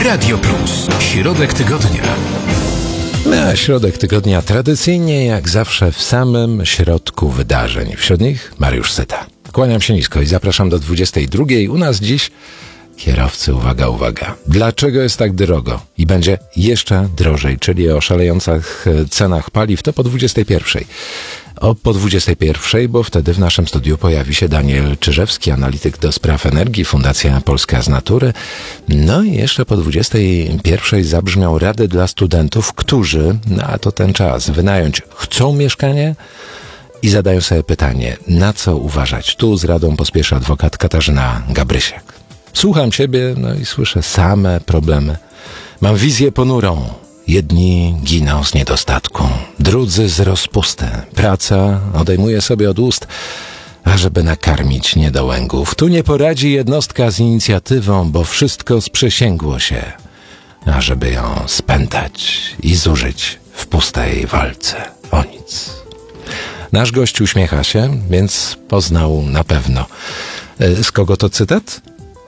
Radio Plus. Środek tygodnia. A środek tygodnia tradycyjnie, jak zawsze, w samym środku wydarzeń. Wśród nich Mariusz Syta. Kłaniam się nisko i zapraszam do 22. U nas dziś kierowcy, uwaga, uwaga. Dlaczego jest tak drogo? I będzie jeszcze drożej, czyli o szalejących cenach paliw, to po 21. Po 21, bo wtedy w naszym studiu pojawi się Daniel Czyżewski, analityk do spraw energii, Fundacja Polska z Natury. No i jeszcze po 21 zabrzmią rady dla studentów, którzy, a to ten czas, wynająć chcą mieszkanie i zadają sobie pytanie, na co uważać. Tu z radą pospieszy adwokat Katarzyna Gabrysiak. Słucham ciebie, no i słyszę same problemy. Mam wizję ponurą. Jedni giną z niedostatku, drudzy z rozpusty. Praca odejmuje sobie od ust, ażeby nakarmić niedołęgów. Tu nie poradzi jednostka z inicjatywą, bo wszystko sprzysięgło się, ażeby ją spętać i zużyć w pustej walce o nic. Nasz gość uśmiecha się, więc poznał na pewno. Z kogo to cytat?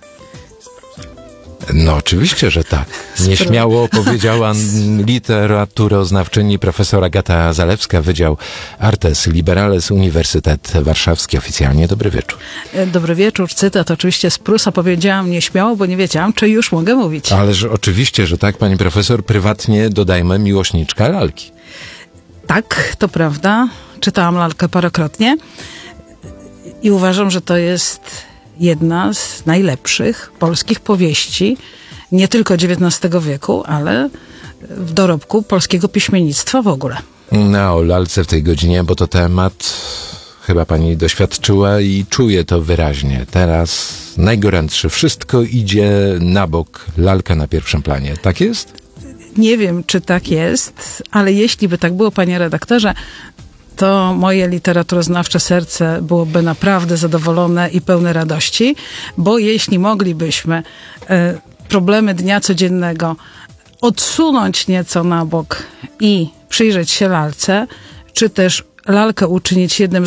No oczywiście, że tak. Nieśmiało powiedziała literaturoznawczyni profesor Agata Zalewska, Wydział Artes Liberales, Uniwersytet Warszawski. Oficjalnie dobry wieczór. Dobry wieczór. Cytat oczywiście z Prusa. Powiedziałam nieśmiało, bo nie wiedziałam, czy już mogę mówić. Ależ oczywiście, że tak, pani profesor. Prywatnie dodajmy miłośniczka lalki. Tak, to prawda. Czytałam lalkę parokrotnie i uważam, że to jest jedna z najlepszych polskich powieści, nie tylko XIX wieku, ale w dorobku polskiego piśmiennictwa w ogóle. No, o lalce w tej godzinie, bo to temat chyba pani doświadczyła i czuje to wyraźnie. Teraz najgorętszy. Wszystko idzie na bok, lalka na pierwszym planie. Tak jest? Nie wiem, czy tak jest, ale jeśli by tak było, panie redaktorze, to moje literaturoznawcze serce byłoby naprawdę zadowolone i pełne radości, bo jeśli moglibyśmy problemy dnia codziennego odsunąć nieco na bok i przyjrzeć się lalce, czy też lalkę uczynić jednym